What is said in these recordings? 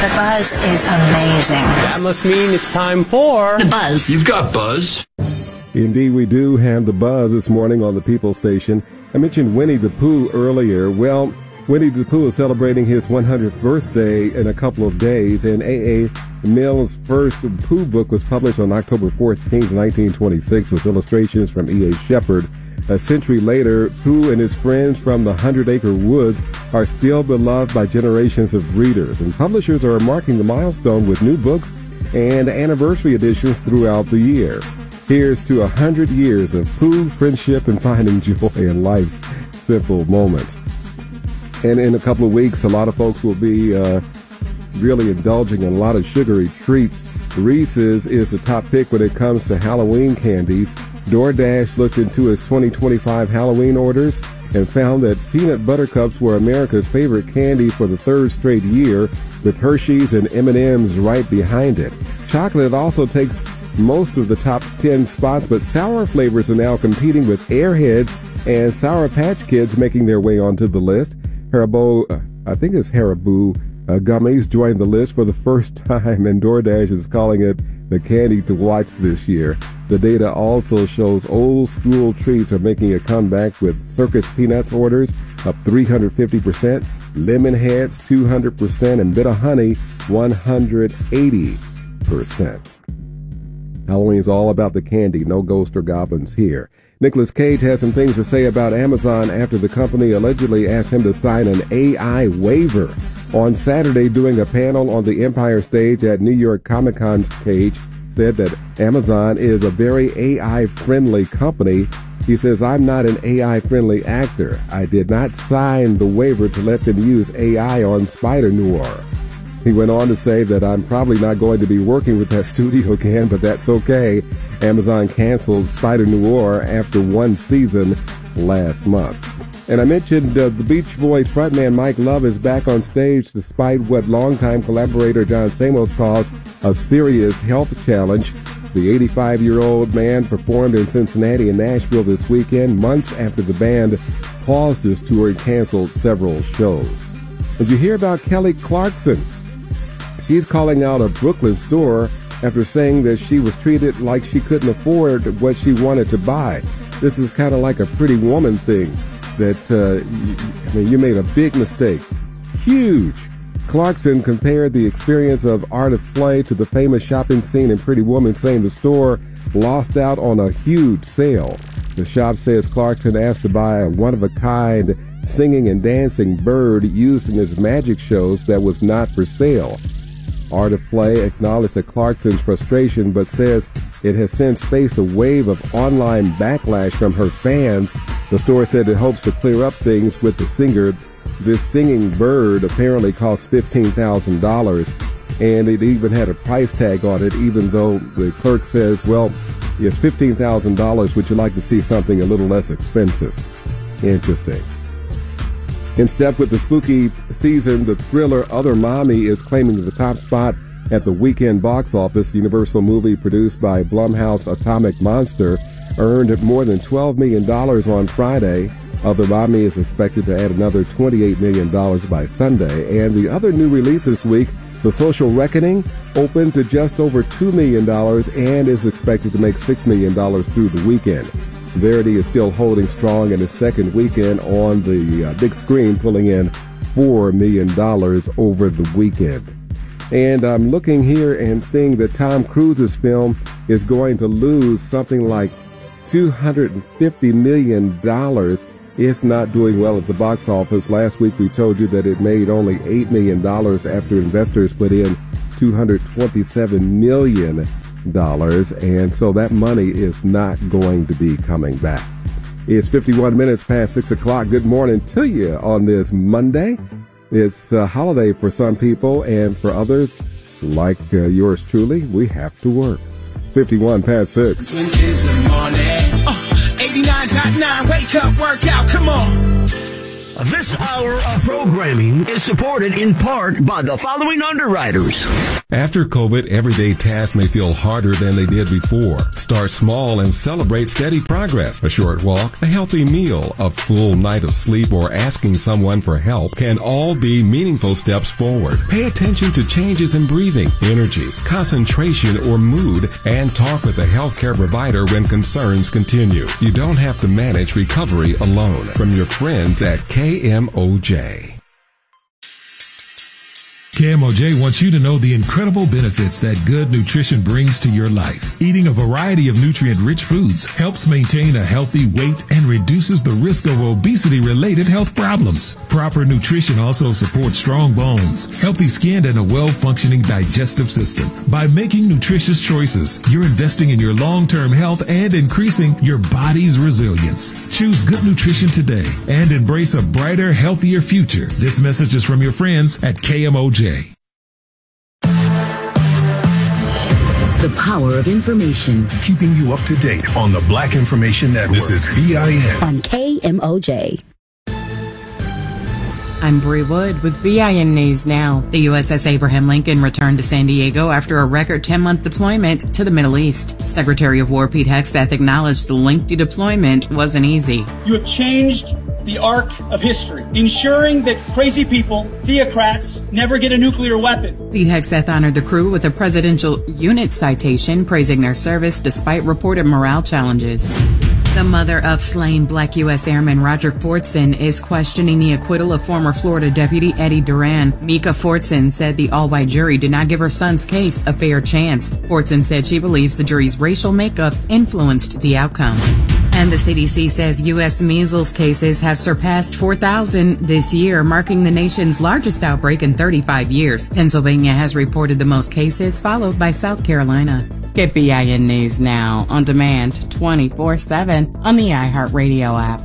The buzz is amazing. That must mean it's time for The Buzz. You've got buzz. Indeed, we do have the buzz this morning on the People Station. I mentioned Winnie the Pooh earlier. Well, Winnie the Pooh is celebrating his 100th birthday in a couple of days, and A.A. Milne's first Pooh book was published on October 14th, 1926, with illustrations from E.A. Shepard. A century later, Pooh and his friends from the 100-Acre Woods are still beloved by generations of readers, and publishers are marking the milestone with new books and anniversary editions throughout the year. Here's to 100 years of Pooh, friendship, and finding joy in life's simple moments. And in a couple of weeks, a lot of folks will be really indulging in a lot of sugary treats. Reese's is the top pick when it comes to Halloween candies. DoorDash looked into its 2025 Halloween orders and found that peanut butter cups were America's favorite candy for the third straight year, with Hershey's and M&M's right behind it. Chocolate also takes most of the top 10 spots, but sour flavors are now competing with Airheads and Sour Patch Kids making their way onto the list. Haribo gummies joined the list for the first time, and DoorDash is calling it the candy to watch this year. The data also shows old school treats are making a comeback, with Circus Peanuts orders up 350%, Lemon Heads 200%, and Bit of Honey 180%. Halloween's all about the candy, no ghosts or goblins here. Nicolas Cage has some things to say about Amazon after the company allegedly asked him to sign an AI waiver. On Saturday, doing a panel on the Empire stage at New York Comic Con, Cage said that Amazon is a very AI-friendly company. He says, "I'm not an AI-friendly actor. I did not sign the waiver to let them use AI on Spider-Noir." He went on to say that I'm probably not going to be working with that studio again, but that's okay. Amazon canceled Spider-Noir after one season last month. And I mentioned the Beach Boys frontman Mike Love is back on stage despite what longtime collaborator John Stamos calls a serious health challenge. The 85-year-old man performed in Cincinnati and Nashville this weekend, months after the band paused his tour and canceled several shows. Did you hear about Kelly Clarkson? She's calling out a Brooklyn store after saying that she was treated like she couldn't afford what she wanted to buy. This is kind of like a Pretty Woman thing, that you made a big mistake. Huge. Clarkson compared the experience of Art of Play to the famous shopping scene in Pretty Woman, saying the store lost out on a huge sale. The shop says Clarkson asked to buy a one-of-a-kind singing and dancing bird used in his magic shows that was not for sale. Art of Play acknowledged that Clarkson's frustration, but says it has since faced a wave of online backlash from her fans. The store said it hopes to clear up things with the singer. This singing bird apparently cost $15,000, and it even had a price tag on it, even though the clerk says, well, it's $15,000. Would you like to see something a little less expensive? Interesting. In step with the spooky season, the thriller Other Mommy is claiming the top spot at the weekend box office. The Universal movie, produced by Blumhouse Atomic Monster, earned more than $12 million on Friday. Other Mommy is expected to add another $28 million by Sunday. And the other new release this week, The Social Reckoning, opened to just over $2 million and is expected to make $6 million through the weekend. Verity is still holding strong in its second weekend on the big screen, pulling in $4 million over the weekend. And I'm looking here and seeing that Tom Cruise's film is going to lose something like $250 million. It's not doing well at the box office. Last week we told you that it made only $8 million after investors put in $227 million. And so that money is not going to be coming back. It's 51 minutes past 6 o'clock. Good morning to you on this Monday. It's a holiday for some people, and for others, like yours truly, we have to work. 51 past 6. Twin Cities in the morning. 89.9, wake up, work out, come on. This hour of programming is supported in part by the following underwriters. After COVID, everyday tasks may feel harder than they did before. Start small and celebrate steady progress. A short walk, a healthy meal, a full night of sleep, or asking someone for help can all be meaningful steps forward. Pay attention to changes in breathing, energy, concentration, or mood, and talk with a healthcare provider when concerns continue. You don't have to manage recovery alone. From your friends at KMOJ. KMOJ wants you to know the incredible benefits that good nutrition brings to your life. Eating a variety of nutrient-rich foods helps maintain a healthy weight and reduces the risk of obesity-related health problems. Proper nutrition also supports strong bones, healthy skin, and a well-functioning digestive system. By making nutritious choices, you're investing in your long-term health and increasing your body's resilience. Choose good nutrition today and embrace a brighter, healthier future. This message is from your friends at KMOJ. The power of information. Keeping you up to date on the Black Information Network. This is BIN. On KMOJ. I'm Bree Wood with BIN News Now. The USS Abraham Lincoln returned to San Diego after a record 10-month deployment to the Middle East. Secretary of War Pete Hegseth acknowledged the lengthy deployment wasn't easy. You have changed the arc of history, ensuring that crazy people, theocrats, never get a nuclear weapon. Pete Hegseth honored the crew with a Presidential Unit citation, praising their service despite reported morale challenges. The mother of slain Black U.S. Airman Roger Fortson is questioning the acquittal of former Florida Deputy Eddie Duran. Mika Fortson said the all-white jury did not give her son's case a fair chance. Fortson said she believes the jury's racial makeup influenced the outcome. And the CDC says U.S. measles cases have surpassed 4,000 this year, marking the nation's largest outbreak in 35 years. Pennsylvania has reported the most cases, followed by South Carolina. Get BIN News Now on demand 24/7 on the iHeartRadio app.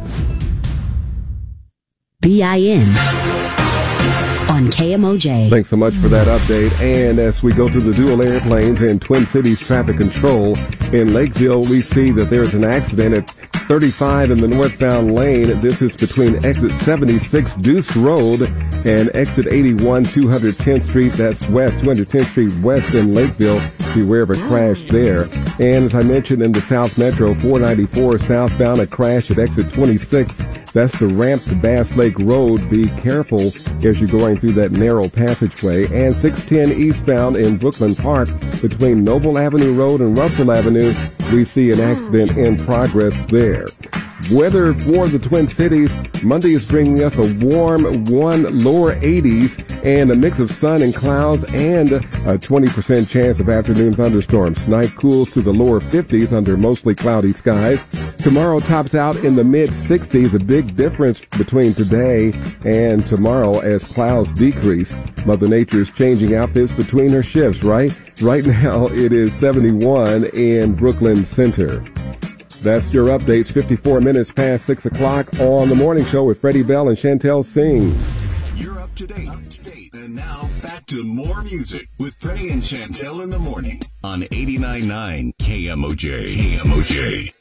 BIN on KMOJ. Thanks so much for that update. And as we go through the dual airplanes and Twin Cities traffic control in Lakeville, we see that there's an accident at 35 in the northbound lane. This is between exit 76 Deuce Road and exit 81 210th Street. That's west, 210th Street west in Lakeville. Beware of a crash there. And as I mentioned in the South Metro, 494 southbound, a crash at exit 26. That's the ramp to Bass Lake Road. Be careful as you're going through that narrow passageway. And 610 eastbound in Brooklyn Park between Noble Avenue Road and Russell Avenue, we see an accident in progress there. Weather for the Twin Cities. Monday is bringing us a warm lower 80s and a mix of sun and clouds and a 20% chance of afternoon thunderstorms. Night cools to the lower 50s under mostly cloudy skies. Tomorrow tops out in the mid 60s, a big difference between today and tomorrow as clouds decrease. Mother Nature is changing outfits between her shifts, right? Right now it is 71 in Brooklyn Center. That's your updates, 54 minutes past 6 o'clock on The Morning Show with Freddie Bell and Chantel Singh. You're up to date. And now back to more music with Freddie and Chantel in the morning on 89.9 KMOJ. KMOJ.